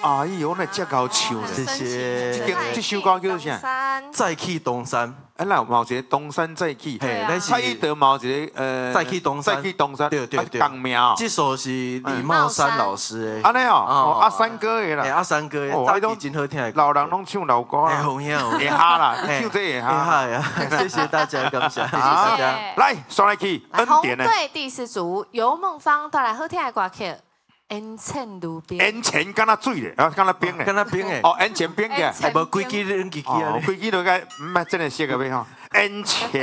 哎呦，那这高唱咧， 谢谢。 这首歌叫啥？ 再去东山。 哎，那有一个东山再起， 嘿，咱是蔡依德嘛有一个再去东山， 再去东山， 对。 港苗。 这首是李茂山老师的。 安尼哦，阿三哥的啦。 阿三哥的，早期真好听的。 老人拢唱老歌啦。 好听哦。 会哈啦，唱这会哈。 呀，谢谢大家，感谢，谢谢大家。 来，双来去，恩典呢？ 红队第四组由孟芳带来好听的歌曲。烟前路边， 烟前敢若水咧，啊，敢若冰咧， 敢若冰诶。 哦，烟前冰嘅， 无规矩扔进去啊， 规矩都该唔系真系识个咩吼？烟前。